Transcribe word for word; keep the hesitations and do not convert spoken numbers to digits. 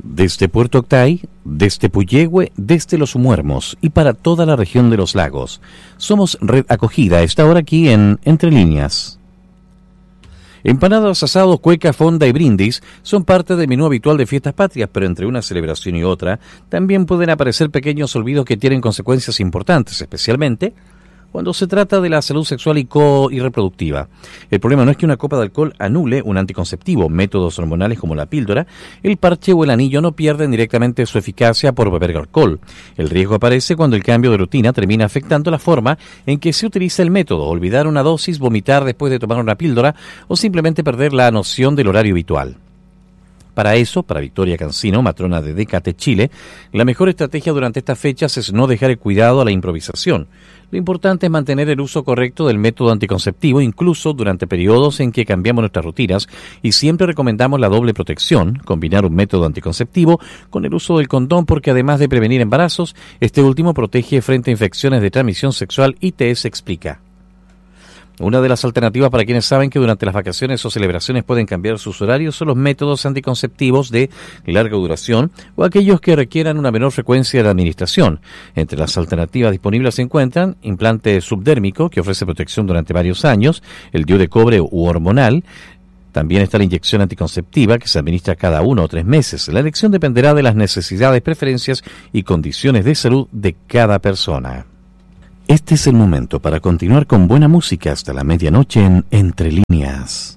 Desde Puerto Octay, desde Puyehue, desde Los Muermos y para toda la región de los lagos. Somos Red Acogida, está ahora aquí en Entre Líneas. Empanadas, asados, cueca, fonda y brindis son parte del menú habitual de fiestas patrias, pero entre una celebración y otra también pueden aparecer pequeños olvidos que tienen consecuencias importantes, especialmente cuando se trata de la salud sexual y, co y reproductiva. El problema no es que una copa de alcohol anule un anticonceptivo. Métodos hormonales como la píldora, el parche o el anillo no pierden directamente su eficacia por beber alcohol. El riesgo aparece cuando el cambio de rutina termina afectando la forma en que se utiliza el método, olvidar una dosis, vomitar después de tomar una píldora o simplemente perder la noción del horario habitual. Para eso, para Victoria Cancino, matrona de Décate Chile, la mejor estrategia durante estas fechas es no dejar el cuidado a la improvisación. Lo importante es mantener el uso correcto del método anticonceptivo, incluso durante periodos en que cambiamos nuestras rutinas, y siempre recomendamos la doble protección, combinar un método anticonceptivo con el uso del condón, porque además de prevenir embarazos, este último protege frente a infecciones de transmisión sexual. I T S explica. Una de las alternativas para quienes saben que durante las vacaciones o celebraciones pueden cambiar sus horarios son los métodos anticonceptivos de larga duración o aquellos que requieran una menor frecuencia de administración. Entre las alternativas disponibles se encuentran implante subdérmico, que ofrece protección durante varios años, el D I U de cobre u hormonal. También está la inyección anticonceptiva, que se administra cada uno o tres meses. La elección dependerá de las necesidades, preferencias y condiciones de salud de cada persona. Este es el momento para continuar con buena música hasta la medianoche en Entre Líneas.